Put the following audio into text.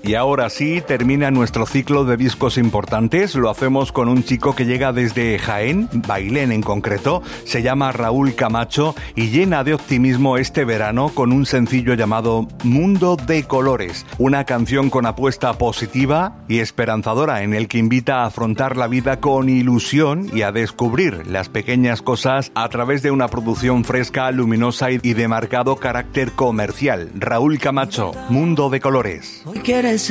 Y ahora sí, termina nuestro ciclo de discos importantes. Lo hacemos con un chico que llega desde Jaén, Bailén en concreto. Se llama Raúl Camacho y llena de optimismo este verano con un sencillo llamado Mundo de Colores. Una canción con apuesta positiva y esperanzadora en el que invita a afrontar la vida con ilusión y a descubrir las pequeñas cosas a través de una producción fresca, luminosa y de marcado carácter comercial. Raúl Camacho, Mundo de Colores. Hoy quieres